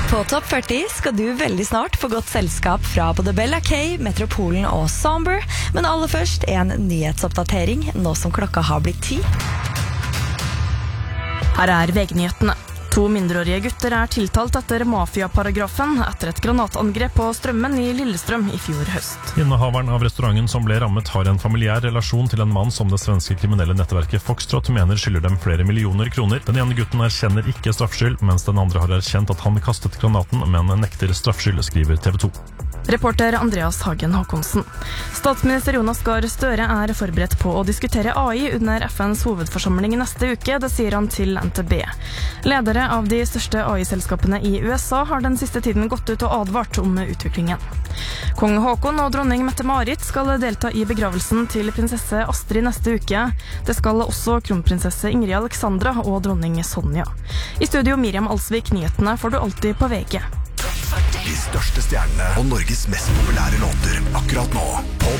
På Topp 40 skal du veldig snart få godt selskap fra både Bella K, Metropolen og Somber, men aller først en nyhetsoppdatering nå som klokka har blitt 10. Her er VG-nyhetene. 2 mindreårige gutter er tiltalt etter mafiaparagrafen etter et granatangrep på Strømmen i Lillestrøm i fjor høst. Innehaveren av restauranten som ble rammet har en familiær relasjon til en mann som det svenske kriminelle nettverket Foxtrot mener skylder dem flere millioner kroner. Den ene gutten erkjenner ikke straffskyld, mens den andre har erkjent at han kastet granaten, men nekter straffskyld, skriver TV 2. Reporter Andreas Hagen Håkonsen. Statsminister Jonas Gahr Støre er forberedt på å diskutere AI under FNs hovedforsamling neste uke, det sier han til NTB. Ledere av de største AI-selskapene i USA har den siste tiden gått ut og advart om utviklingen. Kong Håkon og dronning Mette-Marit skal delta i begravelsen til prinsesse Astrid neste uke. Det skal også kronprinsesse Ingrid Alexandra og dronning Sonja. I studio Miriam Alsvik, nyhetene får du alltid på VG. De største stjernene og Norges mest populære låter akkurat nå på